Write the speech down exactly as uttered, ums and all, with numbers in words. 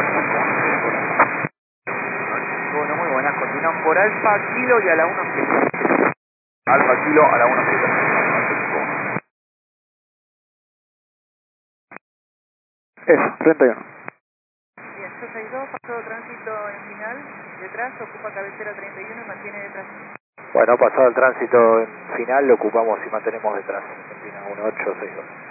Bueno, muy buenas. Continúan por Alfa Kilo y a la uno siete. Alfa Kilo a la uno siete. Eso, treinta y uno. Bien, yo seis dos, pasado tránsito en final, detrás, ocupa cabecera treinta y uno y mantiene detrás. Bueno, pasado el tránsito en final, lo ocupamos y mantenemos detrás. Argentina uno ocho seis dos.